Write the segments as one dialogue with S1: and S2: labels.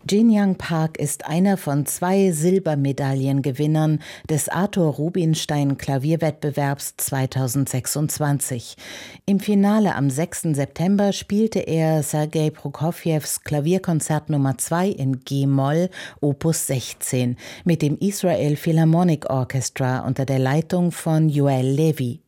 S1: Jin-Young Park ist einer von 2 Silbermedaillengewinnern des Arthur Rubinstein Klavierwettbewerbs 2026. Im Finale am 6. September spielte er Sergei Prokofjews Klavierkonzert Nummer 2 in G-Moll, Opus 16, mit dem Israel Philharmonic Orchestra unter der Leitung von Yoel Levi.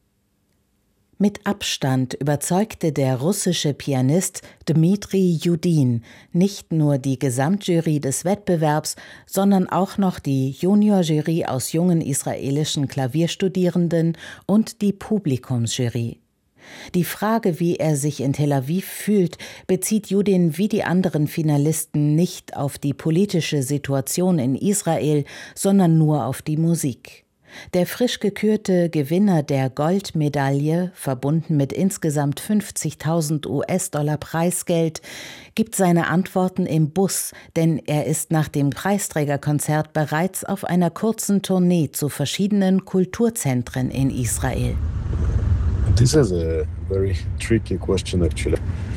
S1: Mit Abstand überzeugte der russische Pianist Dmitri Judin nicht nur die Gesamtjury des Wettbewerbs, sondern auch noch die Juniorjury aus jungen israelischen Klavierstudierenden und die Publikumsjury. Die Frage, wie er sich in Tel Aviv fühlt, bezieht Judin wie die anderen Finalisten nicht auf die politische Situation in Israel, sondern nur auf die Musik. Der frisch gekürte Gewinner der Goldmedaille, verbunden mit insgesamt 50.000 US-Dollar Preisgeld, gibt seine Antworten im Bus, denn er ist nach dem Preisträgerkonzert bereits auf einer kurzen Tournee zu verschiedenen Kulturzentren in Israel.
S2: This is a very tricky question actually.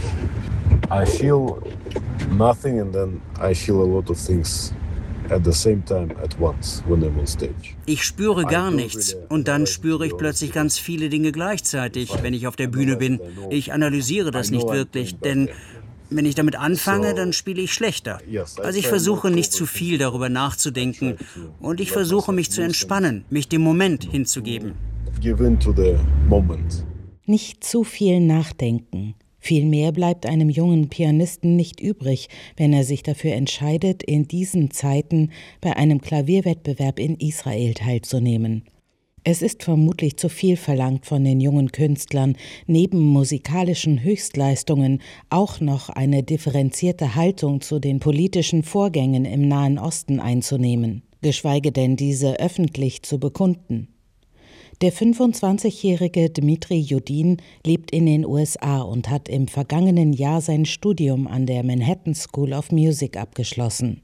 S2: I feel nothing and then I feel a lot of things. At the same time at once when I'm on stage.
S3: Ich spüre gar nichts und dann spüre ich plötzlich ganz viele Dinge gleichzeitig, wenn ich auf der Bühne bin. Ich analysiere das nicht wirklich, denn wenn ich damit anfange, dann spiele ich schlechter. Also ich versuche nicht zu viel darüber nachzudenken und ich versuche mich zu entspannen, mich dem Moment hinzugeben.
S2: Give in to the moment.
S1: Nicht zu viel nachdenken. Vielmehr bleibt einem jungen Pianisten nicht übrig, wenn er sich dafür entscheidet, in diesen Zeiten bei einem Klavierwettbewerb in Israel teilzunehmen. Es ist vermutlich zu viel verlangt von den jungen Künstlern, neben musikalischen Höchstleistungen auch noch eine differenzierte Haltung zu den politischen Vorgängen im Nahen Osten einzunehmen, geschweige denn diese öffentlich zu bekunden. Der 25-jährige Dmitri Judin lebt in den USA und hat im vergangenen Jahr sein Studium an der Manhattan School of Music abgeschlossen.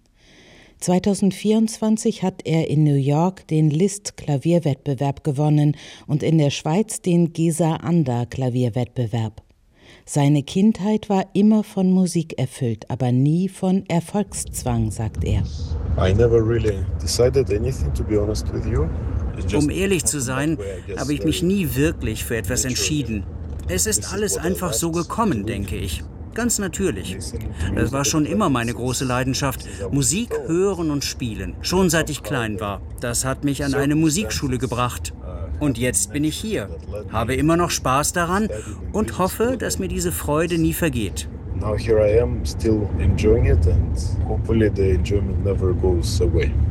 S1: 2024 hat er in New York den Liszt-Klavierwettbewerb gewonnen und in der Schweiz den Gesa-Anda-Klavierwettbewerb. Seine Kindheit war immer von Musik erfüllt, aber nie von Erfolgszwang, sagt er.
S2: I never really decided anything, to be honest with you.
S3: Um ehrlich zu sein, habe ich mich nie wirklich für etwas entschieden. Es ist alles einfach so gekommen, denke ich. Ganz natürlich. Das war schon immer meine große Leidenschaft. Musik hören und spielen. Schon seit ich klein war. Das hat mich an eine Musikschule gebracht. Und jetzt bin ich hier, habe immer noch Spaß daran und hoffe, dass mir diese Freude nie vergeht.
S2: Now here I am, still enjoying it and hopefully the enjoyment never goes away.